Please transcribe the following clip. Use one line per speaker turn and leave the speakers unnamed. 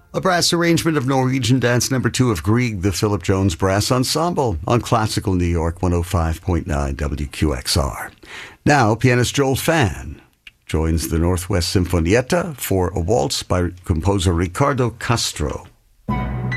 A brass arrangement of Norwegian Dance Number 2 of Grieg, the Philip Jones Brass Ensemble on Classical New York 105.9 WQXR. Now, pianist Joel Fan joins the Northwest Sinfonietta for a waltz by composer Ricardo Castro.